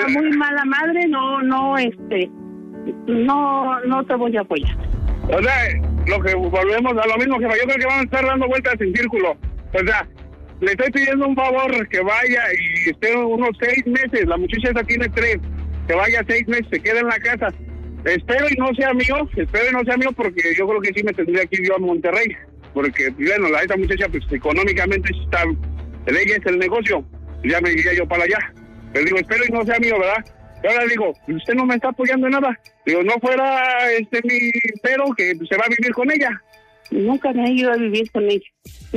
muy mala madre, no te voy a apoyar. O sea, lo que volvemos a lo mismo, jefa. Yo creo que van a estar dando vueltas en círculo. O sea, le estoy pidiendo un favor que vaya y esté unos 6 meses. La muchacha esa tiene 3. Que vaya 6 meses, se quede en la casa. Espero y no sea mío porque yo creo que sí me tendría que ir yo a Monterrey. Porque, bueno, esta muchacha, pues económicamente está, ella es el negocio. Ya me iría yo para allá. Pero digo, espero y no sea mío, ¿verdad? Y ahora digo, usted no me está apoyando en nada. Digo, no fuera mi pero que se va a vivir con ella. Nunca me he ido a vivir con ella.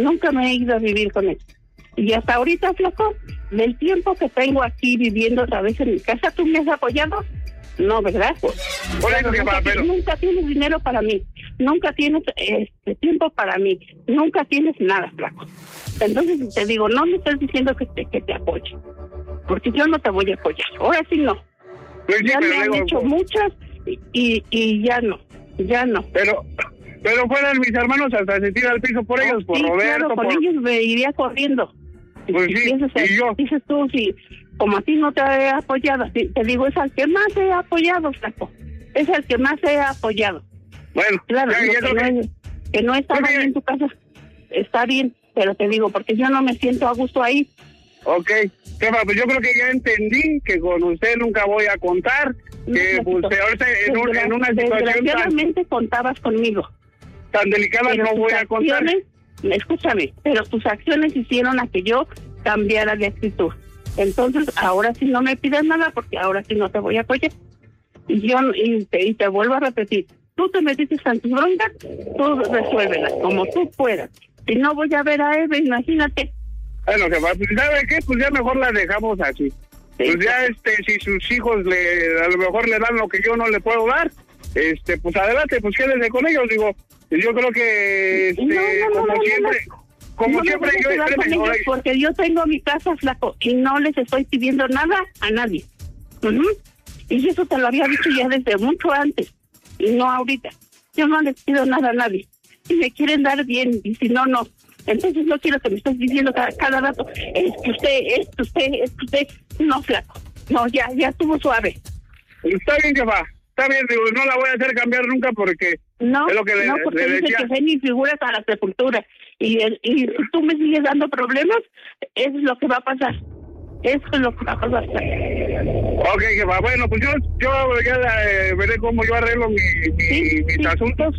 Y hasta ahorita, flaco, del tiempo que tengo aquí viviendo otra vez en mi casa, ¿tú me has apoyado? No, ¿verdad? Nunca tienes dinero para mí. Nunca tienes tiempo para mí. Nunca tienes nada, flaco. Entonces te digo, no me estás diciendo que te apoye. Porque yo no te voy a apoyar. Ahora sí no. Pues sí, ya me han dicho muchas y ya no. Pero fueran mis hermanos hasta se tira al piso por ellos, por Roberto. Claro, por ellos me iría corriendo. Pues sí, y yo. Dices tú, sí, como a ti no te he apoyado, te digo, es al que más he apoyado, flaco. Es el que más he apoyado. Bueno, claro, que no estaba ahí en tu casa, está bien, pero te digo, porque yo no me siento a gusto ahí. Ok, jefa, pues yo creo que ya entendí que con usted nunca voy a contar, que usted ahorita en una situación desgraciadamente contabas conmigo. Tan delicada pero no voy a contar. Escúchame, pero tus acciones hicieron a que yo cambiara de actitud. Entonces, ahora sí no me pidas nada, porque ahora sí no te voy a apoyar. Y te vuelvo a repetir, tú te metiste en tus broncas, tú resuélvelas como tú puedas. Si no voy a ver a Eve, imagínate. Bueno, ¿sabe qué? Pues ya mejor la dejamos así. Sí. Pues ya, si sus hijos a lo mejor le dan lo que yo no le puedo dar, pues adelante, pues quédese con ellos, digo. Yo creo que, como siempre, yo porque yo tengo mi casa, flaco, y no les estoy pidiendo nada a nadie. Y eso te lo había dicho ya desde mucho antes, y no ahorita. Yo no les pido nada a nadie. Si me quieren dar bien, y si no, no. Entonces no quiero que me estés diciendo cada rato, es que usted, no, flaco. No, ya estuvo suave. Está bien, jefa. Está bien, digo, no la voy a hacer cambiar nunca porque no, es lo que porque le dice que sé ni figuras a la sepultura. Y si tú me sigues dando problemas, eso es lo que va a pasar. Ok, jefa, bueno, pues yo ya veré cómo yo arreglo mis asuntos.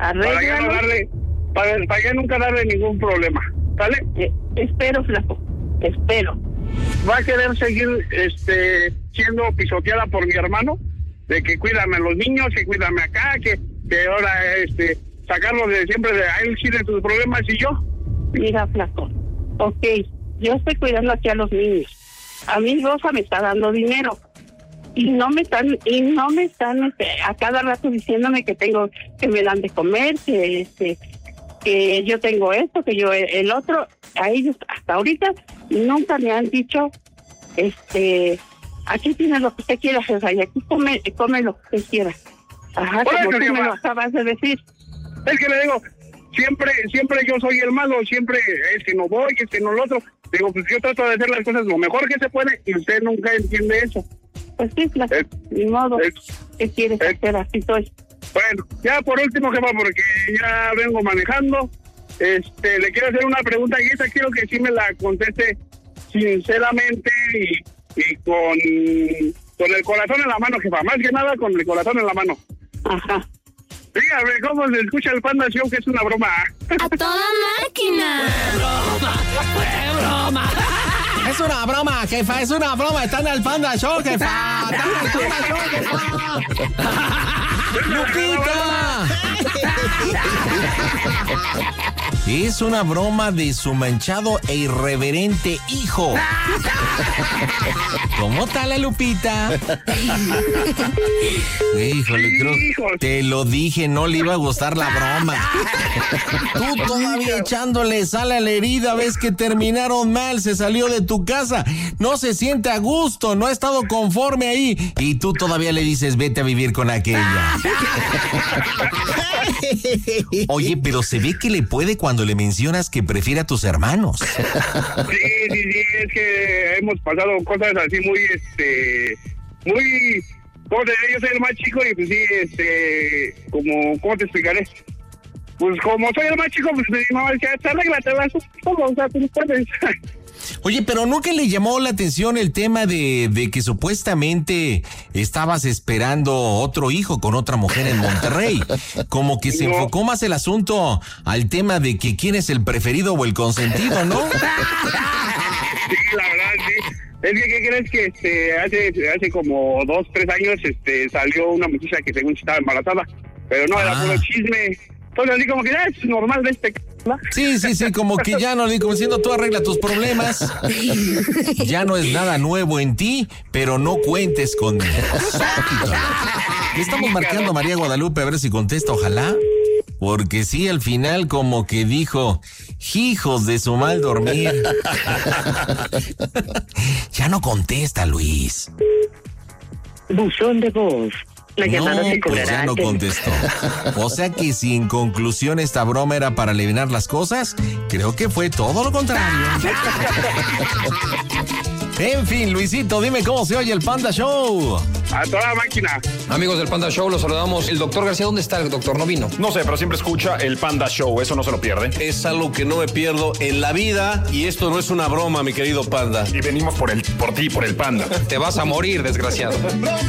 Para ya nunca darle ningún problema, ¿sale? Espero, flaco, espero. ¿Va a querer seguir siendo pisoteada por mi hermano? De que cuídame a los niños, que cuídame acá, que ahora sacarlo de siempre de a él sí de sus problemas y yo. Mira, flaco, ok, yo estoy cuidando aquí a los niños. A mí Rosa me está dando dinero y no me están a cada rato diciéndome que me dan de comer, que yo tengo esto, que yo el otro. A ellos hasta ahorita nunca me han dicho, aquí tienes lo que usted quiera, César, y aquí come lo que usted quiera. Ajá, como tú me lo acabas de decir. Es que le digo, siempre yo soy el malo, siempre no voy, no lo otro. Digo, pues yo trato de hacer las cosas lo mejor que se puede y usted nunca entiende eso. Pues sí, claro, ni modo. ¿Qué quieres hacer? Así soy. Bueno, ya por último, jefa, porque ya vengo manejando, le quiero hacer una pregunta y esa quiero que sí me la conteste sinceramente y con el corazón en la mano, jefa, más que nada con el corazón en la mano. Ajá. Dígame, ¿cómo se escucha el Panda Show? Que es una broma. ¡A toda máquina! ¡Fue broma! Es una broma, jefa, es una broma. Está en el Panda Show, jefa. Está en el Panda Show, jefa. ¡Lupita! Es una broma de su manchado e irreverente hijo. ¿Cómo está la Lupita? Híjole, creo te lo dije, no le iba a gustar la broma. Tú todavía echándole sal a la herida, ves que terminaron mal, se salió de tu casa, no se siente a gusto, no ha estado conforme ahí, y tú todavía le dices, vete a vivir con aquella. Oye, pero se ve que le puede cuando le mencionas que prefiere a tus hermanos. Sí, es que hemos pasado cosas así muy muy, ¿cómo te diré? Yo soy el más chico y pues sí, ¿cómo te explicaré? Pues como soy el más chico, pues mi mamá decía, arréglate, o sea, tú no puedes. Oye, pero ¿nunca le llamó la atención el tema de que supuestamente estabas esperando otro hijo con otra mujer en Monterrey? Como que se enfocó más el asunto al tema de que quién es el preferido o el consentido, ¿no? Sí, la verdad, sí. Es que, ¿qué crees? Que hace como 2, 3 años salió una muchacha que según estaba embarazada, pero no, era puro chisme. Entonces así como que ya es normal de ¿no? Sí, como que ya no, como diciendo, tú arregla tus problemas, ya no es nada nuevo en ti, pero no cuentes conmigo. Le estamos marcando a María Guadalupe a ver si contesta, ojalá, porque sí, al final como que dijo, hijos de su mal dormir. Ya no contesta, Luis. Buzón de voz. La llamada se cobrará. Pues ya no contestó. O sea que si en conclusión esta broma era para aliviar las cosas, creo que fue todo lo contrario. En fin, Luisito, dime cómo se oye el Panda Show. A toda máquina. Amigos del Panda Show, los saludamos. El doctor García, ¿dónde está el doctor? No vino. No sé, pero siempre escucha el Panda Show, eso no se lo pierde. Es algo que no me pierdo en la vida y esto no es una broma, mi querido Panda. Y venimos por ti, por el Panda. Te vas a morir, desgraciado.